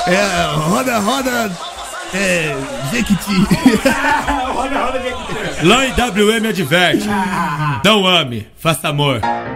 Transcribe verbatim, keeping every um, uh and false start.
É, roda, roda. É. Jequiti. Lá em W M adverte. Não ame, faça amor.